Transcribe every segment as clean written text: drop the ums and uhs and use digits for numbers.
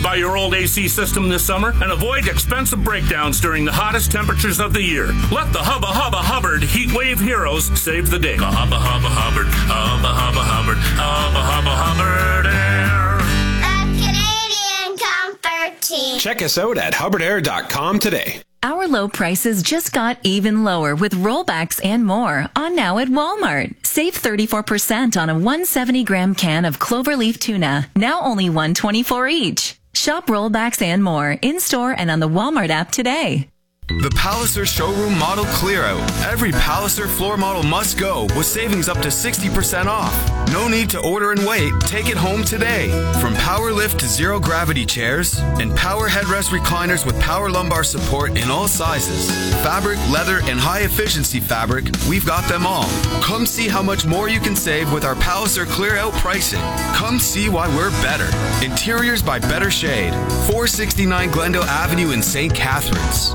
Modify your old AC system this summer and avoid expensive breakdowns during the hottest temperatures of the year. Let the Hubba Hubba Hubbard Heat Wave Heroes save the day. Hubba Hubba Hubbard, Hubba Hubba Hubbard, Hubba Hubba Hubbard Air. The Canadian Comfort Team. Check us out at hubbardair.com today. Our low prices just got even lower with rollbacks and more on now at Walmart. Save 34% on a 170-gram can of cloverleaf tuna, now only $1.24 each. Shop rollbacks and more in-store and on the Walmart app today. The Palliser Showroom Model Clear Out. Every Palliser floor model must go with savings up to 60% off. No need to order and wait. Take it home today. From power lift to zero gravity chairs and power headrest recliners with power lumbar support in all sizes. Fabric, leather, and high efficiency fabric, we've got them all. Come see how much more you can save with our Palliser Clear Out pricing. Come see why we're better. Interiors by Better Shade. 469 Glendale Avenue in St. Catharines.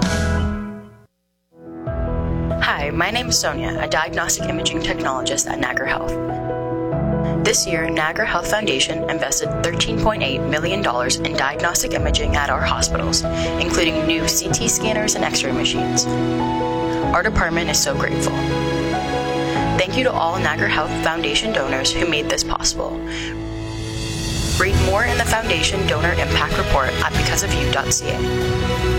Hi, my name is Sonia, a diagnostic imaging technologist at Niagara Health. This year, Niagara Health Foundation invested $13.8 million in diagnostic imaging at our hospitals, including new CT scanners and X-ray machines. Our department is so grateful. Thank you to all Niagara Health Foundation donors who made this possible. Read more in the Foundation Donor Impact Report at becauseofyou.ca.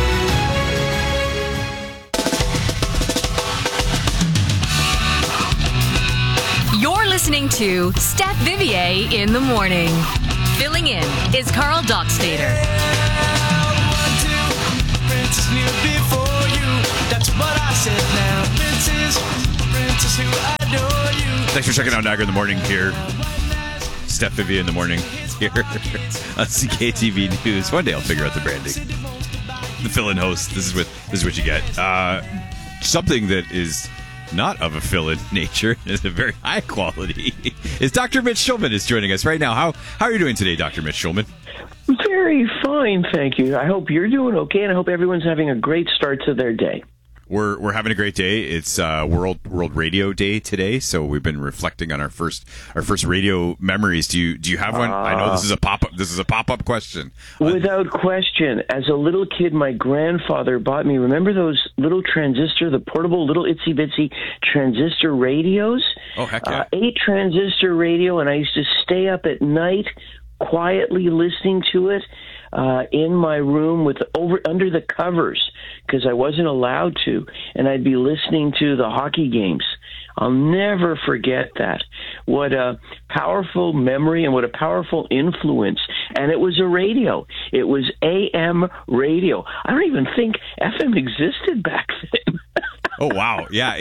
You're listening to Steph Vivier in the morning. Filling in is Carl Dockstader. Thanks for checking out Niagara in the morning here. Steph Vivier in the morning here on CKTV News. One day I'll figure out the branding. The fill-in host. This is what you get. Something that is not of a fill-in nature, is a very high quality, is Dr. Mitch Schulman is joining us right now. How are you doing today, Dr. Mitch Schulman? Very fine, thank you. I hope you're doing okay, and I hope everyone's having a great start to their day. We're having a great day. It's World Radio Day today, so we've been reflecting on our first radio memories. Do you have one? I know this is a pop-up question. Without question. As a little kid, my grandfather bought me, remember those little the portable little itsy-bitsy transistor radios? Oh, heck yeah. 8-transistor radio, and I used to stay up at night quietly listening to it in my room under the covers because I wasn't allowed to, and I'd be listening to the hockey games. I'll never forget that. What a powerful memory and what a powerful influence. And it was a radio. It was AM radio. I don't even think FM existed back then. Oh wow. Yeah,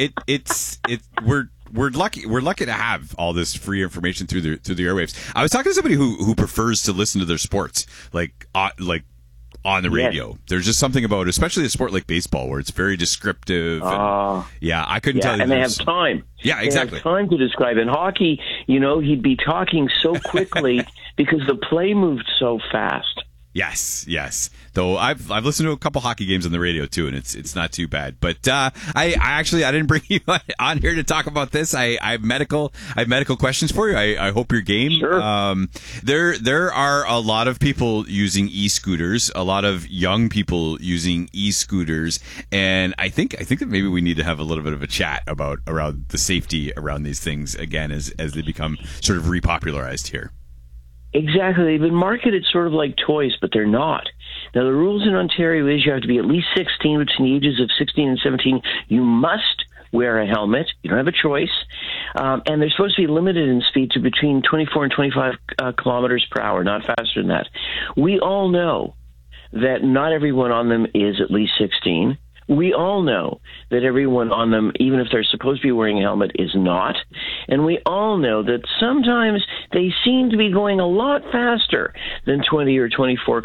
we're lucky to have all this free information through the airwaves. I was talking to somebody who prefers to listen to their sports like on the radio. Yes. There's just something about, especially a sport like baseball, where it's very descriptive. I couldn't tell you. And they have time. Yeah, exactly. They have time to describe. In hockey, he'd be talking so quickly because the play moved so fast. Yes. Though I've listened to a couple hockey games on the radio too, and it's not too bad. But I didn't bring you on here to talk about this. I have medical questions for you. I hope you're game. Sure. There are a lot of people using e-scooters, a lot of young people using e-scooters, and I think that maybe we need to have a little bit of a chat around the safety around these things again as they become sort of repopularized here. Exactly. They've been marketed sort of like toys, but they're not. Now, the rules in Ontario is you have to be at least 16, between the ages of 16 and 17. You must wear a helmet. You don't have a choice. And they're supposed to be limited in speed to between 24 and 25 kilometers per hour, not faster than that. We all know that not everyone on them is at least 16. We all know that everyone on them, even if they're supposed to be wearing a helmet, is not. And we all know that sometimes they seem to be going a lot faster than 20 or 25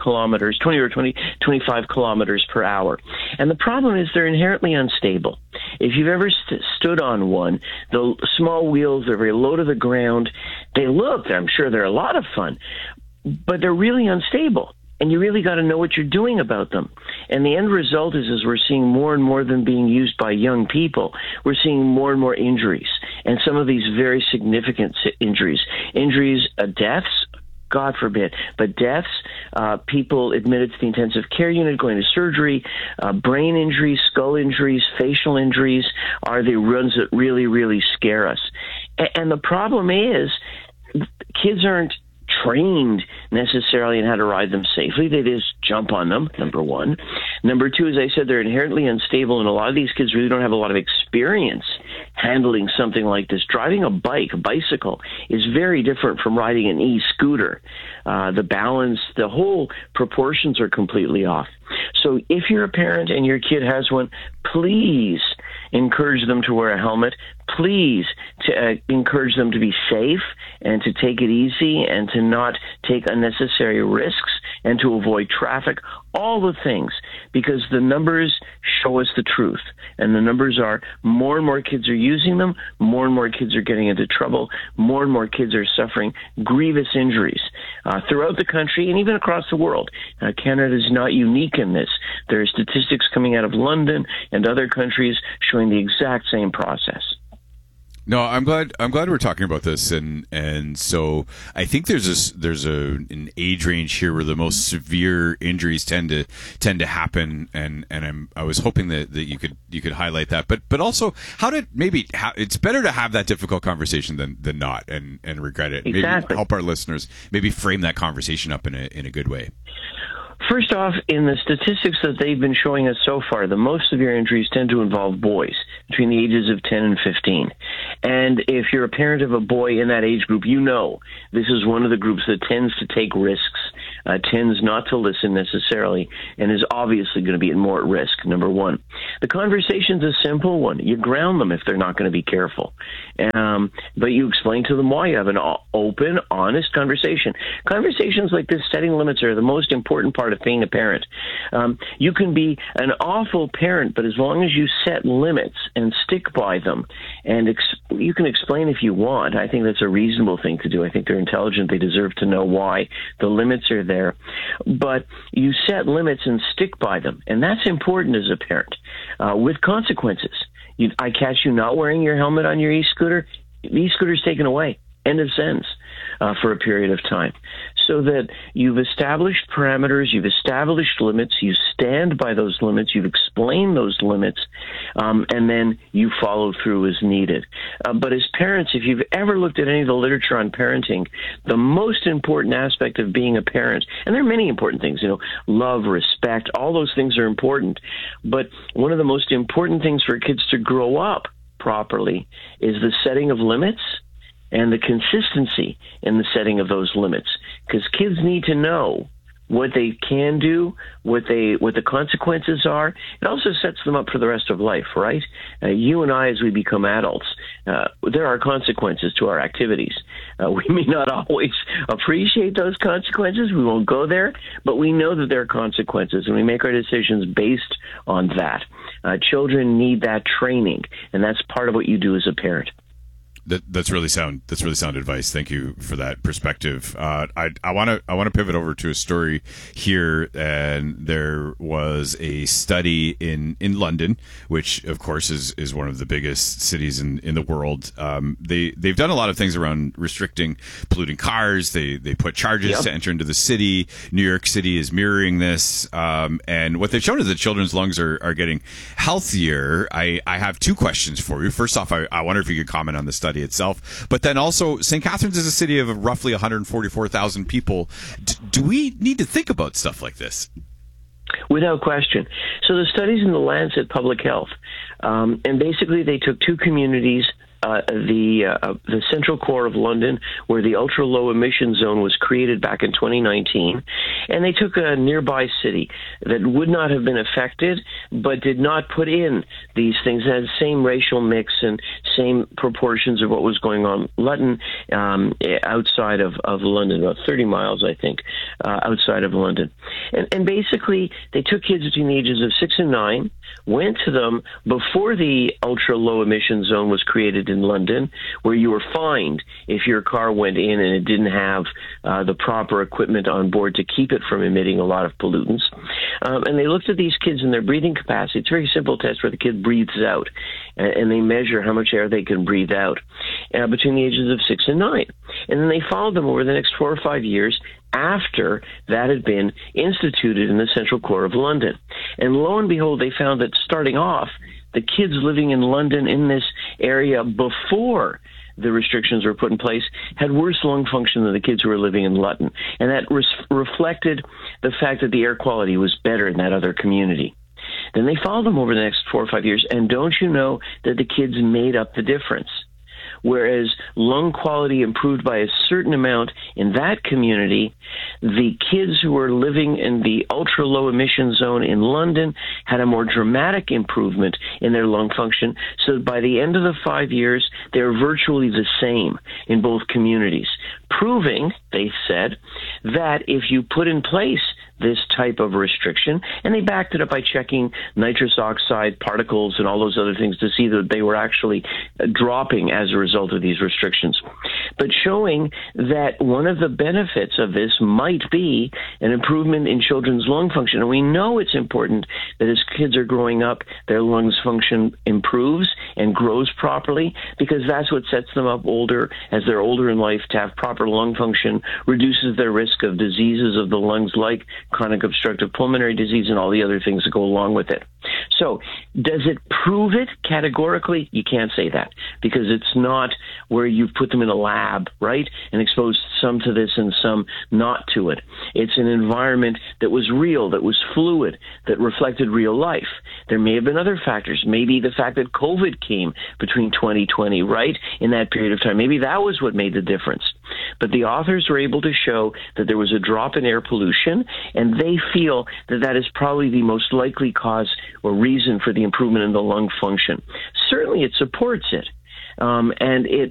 kilometers per hour. And the problem is they're inherently unstable. If you've ever stood on one, the small wheels are very low to the ground. I'm sure they're a lot of fun, but they're really unstable. And you really got to know what you're doing about them. And the end result is we're seeing more and more of them being used by young people. We're seeing more and more injuries, and some of these very significant injuries, deaths, God forbid. But deaths, people admitted to the intensive care unit, going to surgery, brain injuries, skull injuries, facial injuries are the ones that really, really scare us. And the problem is, kids aren't trained necessarily in how to ride them safely. They just jump on them, number one. Number two, as I said, they're inherently unstable, and a lot of these kids really don't have a lot of experience handling something like this. Driving a bicycle, is very different from riding an e-scooter. The balance, the whole proportions are completely off. So if you're a parent and your kid has one, please encourage them to wear a helmet. Please encourage them to be safe and to take it easy and to not take unnecessary risks and to avoid traffic, all the things, because the numbers show us the truth. And the numbers are more and more kids are using them, more and more kids are getting into trouble, more and more kids are suffering grievous injuries throughout the country and even across the world. Canada is not unique in this. There are statistics coming out of London and other countries showing the exact same process. No, I'm glad we're talking about this, and so I think there's an age range here where the most severe injuries tend to happen, and I was hoping that you could highlight that, but also it's better to have that difficult conversation than not and regret it. Exactly. Maybe help our listeners maybe frame that conversation up in a good way. First off, in the statistics that they've been showing us so far, the most severe injuries tend to involve boys between the ages of 10 and 15. And if you're a parent of a boy in that age group, you know this is one of the groups that tends to take risks, tends not to listen necessarily, and is obviously going to be more at risk, number one. The conversation's a simple one. You ground them if they're not going to be careful. But you explain to them why. You have an open, honest conversation. Conversations like this, setting limits, are the most important part of being a parent. You can be an awful parent, but as long as you set limits and stick by them, and you can explain if you want. I think that's a reasonable thing to do. I think they're intelligent. They deserve to know why the limits are there. But you set limits and stick by them, and that's important as a parent, with consequences. I catch you not wearing your helmet on your e-scooter, the e-scooter's taken away. End of sentence for a period of time. So that you've established parameters, you've established limits, you stand by those limits, you've explained those limits, and then you follow through as needed. But as parents, if you've ever looked at any of the literature on parenting, the most important aspect of being a parent, and there are many important things, love, respect, all those things are important. But one of the most important things for kids to grow up properly is the setting of limits and the consistency in the setting of those limits, because kids need to know what they can do, what the consequences are. It also sets them up for the rest of life, right? You and I, as we become adults, there are consequences to our activities. We may not always appreciate those consequences. We won't go there, but we know that there are consequences, and we make our decisions based on that. Children need that training, and that's part of what you do as a parent. That's really sound advice. Thank you for that perspective. I want to pivot over to a story here, and there was a study in London, which of course is one of the biggest cities in the world. They've done a lot of things around restricting polluting cars. They put charges to enter into the city. New York City is mirroring this, and what they've shown is that children's lungs are getting healthier. I have two questions for you. First off, I wonder if you could comment on the study itself, but then also St. Catharines is a city of roughly 144,000 people. Do we need to think about stuff like this? Without question. So the study's in the Lancet Public Health, and basically they took two communities, the central core of London, where the ultra-low emission zone was created back in 2019, and they took a nearby city that would not have been affected, but did not put in these things. It had the same racial mix and same proportions of what was going on. Luton, outside of London, about 30 miles, I think, outside of London. And basically, they took kids between the ages of 6 and 9, went to them before the ultra-low emission zone was created in London, where you were fined if your car went in and it didn't have the proper equipment on board to keep it from emitting a lot of pollutants. And they looked at these kids and their breathing capacity. It's a very simple test where the kid breathes out, and they measure how much air they can breathe out between the ages of 6 and 9. And then they followed them over the next 4 or 5 years after that had been instituted in the central core of London. And lo and behold, they found that starting off, the kids living in London in this area before the restrictions were put in place had worse lung function than the kids who were living in Luton. And that reflected the fact that the air quality was better in that other community. Then they followed them over the next 4 or 5 years, and don't you know that the kids made up the difference? Whereas lung quality improved by a certain amount in that community, the kids who were living in the ultra-low emission zone in London had a more dramatic improvement in their lung function. So by the end of the 5 years, they're virtually the same in both communities, proving, they said, that if you put in place this type of restriction, and they backed it up by checking nitrous oxide particles and all those other things to see that they were actually dropping as a result of these restrictions. But showing that one of the benefits of this might be an improvement in children's lung function. And we know it's important that as kids are growing up, their lungs function improves and grows properly, because that's what sets them up older, as they're older in life, to have proper lung function, reduces their risk of diseases of the lungs like chronic obstructive pulmonary disease and all the other things that go along with it. So does it prove it categorically? You can't say that, because it's not where you've put them in a lab, right, and exposed some to this and some not to it. It's an environment that was real, that was fluid, that reflected real life. There may have been other factors. Maybe the fact that COVID came between 2020, right, in that period of time. Maybe that was what made the difference. But the authors were able to show that there was a drop in air pollution, and they feel that that is probably the most likely cause or reason for the improvement in the lung function. Certainly it supports it. And it